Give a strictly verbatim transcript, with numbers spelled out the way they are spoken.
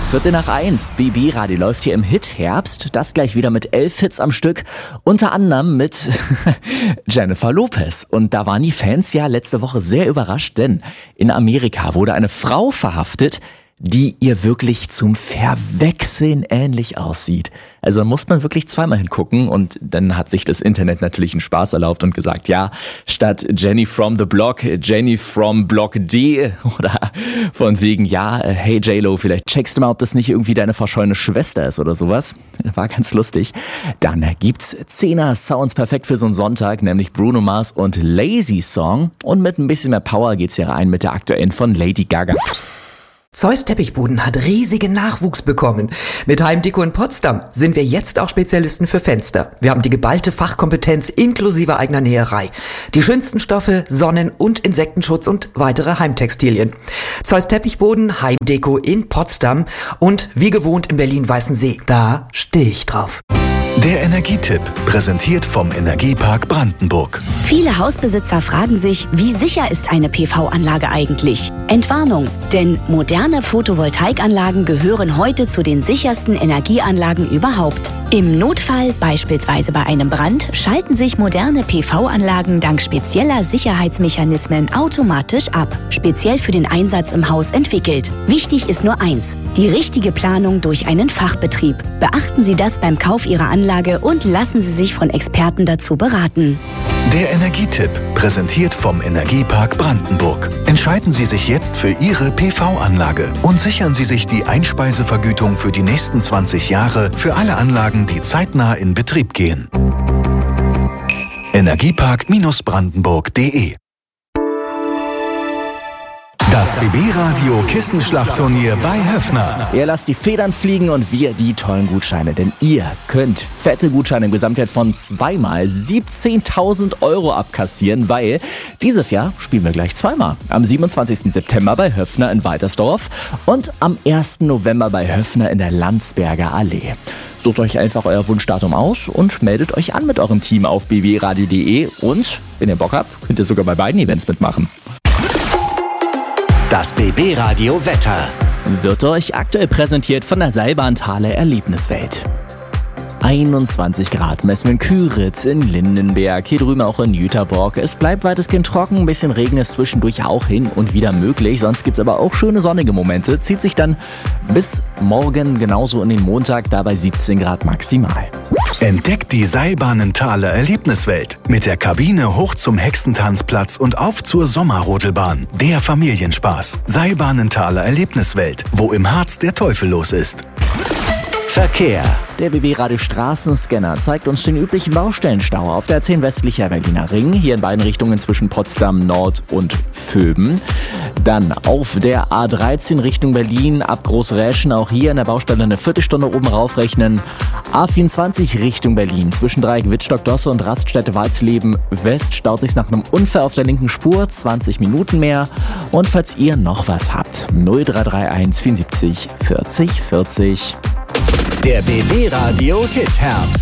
Viertel nach eins. B B-Radio läuft hier im Hit-Herbst. Das gleich wieder mit elf Hits am Stück. Unter anderem mit Jennifer Lopez. Und da waren die Fans ja letzte Woche sehr überrascht, denn in Amerika wurde eine Frau verhaftet, die ihr wirklich zum Verwechseln ähnlich aussieht. Also da muss man wirklich zweimal hingucken und dann hat sich das Internet natürlich einen Spaß erlaubt und gesagt, ja, statt Jenny from the Block, Jenny from Block D oder von wegen, ja, hey J-Lo, vielleicht checkst du mal, ob das nicht irgendwie deine verschollene Schwester ist oder sowas. War ganz lustig. Dann gibt's Zehner Sounds perfekt für so einen Sonntag, nämlich Bruno Mars und Lazy Song und mit ein bisschen mehr Power geht's hier rein mit der aktuellen von Lady Gaga. Zeus Teppichboden hat riesigen Nachwuchs bekommen. Mit Heimdeko in Potsdam sind wir jetzt auch Spezialisten für Fenster. Wir haben die geballte Fachkompetenz inklusive eigener Näherei. Die schönsten Stoffe, Sonnen- und Insektenschutz und weitere Heimtextilien. Zeus Teppichboden, Heimdeko in Potsdam und wie gewohnt in Berlin-Weißensee. Da stehe ich drauf. Der Energietipp, präsentiert vom Energiepark Brandenburg. Viele Hausbesitzer fragen sich, wie sicher ist eine P V-Anlage eigentlich? Entwarnung, denn moderne Photovoltaikanlagen gehören heute zu den sichersten Energieanlagen überhaupt. Im Notfall, beispielsweise bei einem Brand, schalten sich moderne P V-Anlagen dank spezieller Sicherheitsmechanismen automatisch ab, speziell für den Einsatz im Haus entwickelt. Wichtig ist nur eins, die richtige Planung durch einen Fachbetrieb. Beachten Sie das beim Kauf Ihrer Anlage und lassen Sie sich von Experten dazu beraten. Der Energietipp, präsentiert vom Energiepark Brandenburg. Entscheiden Sie sich jetzt für Ihre P V-Anlage und sichern Sie sich die Einspeisevergütung für die nächsten zwanzig Jahre für alle Anlagen, die zeitnah in Betrieb gehen. Energiepark Brandenburg punkt de. Das B B-Radio Kissenschlachtturnier bei Höffner. Ihr lasst die Federn fliegen und wir die tollen Gutscheine. Denn ihr könnt fette Gutscheine im Gesamtwert von zweimal siebzehntausend Euro abkassieren, weil dieses Jahr spielen wir gleich zweimal. Am siebenundzwanzigsten September bei Höffner in Waltersdorf und am ersten November bei Höffner in der Landsberger Allee. Sucht euch einfach euer Wunschdatum aus und meldet euch an mit eurem Team auf b b radio punkt de und, wenn ihr Bock habt, könnt ihr sogar bei beiden Events mitmachen. Das B B-Radio Wetter wird euch aktuell präsentiert von der Seilbahn-Thale Erlebniswelt. einundzwanzig Grad messen wir in Küritz, in Lindenberg, hier drüben auch in Jüterborg. Es bleibt weitestgehend trocken, ein bisschen Regen ist zwischendurch auch hin und wieder möglich. Sonst gibt es aber auch schöne sonnige Momente. Zieht sich dann bis morgen genauso in den Montag, da bei siebzehn Grad maximal. Entdeckt die Seilbahnen-Thale Erlebniswelt. Mit der Kabine hoch zum Hexentanzplatz und auf zur Sommerrodelbahn. Der Familienspaß. Seilbahnen-Thale Erlebniswelt, wo im Harz der Teufel los ist. Verkehr. Der B B-Radio Straßenscanner zeigt uns den üblichen Baustellenstau auf der A zehn westlicher Berliner Ring, hier in beiden Richtungen zwischen Potsdam Nord und Vöben. Dann auf der A dreizehn Richtung Berlin ab Großräschen, auch hier in der Baustelle eine Viertelstunde oben raufrechnen. A vierundzwanzig Richtung Berlin zwischen Dreieck Wittstock-Dosse und Raststätte Walsleben West staut sich nach einem Unfall auf der linken Spur, zwanzig Minuten mehr. Und falls ihr noch was habt, null drei drei eins vierundsiebzig vierzig vierzig. Der B B-Radio Hit Herbst.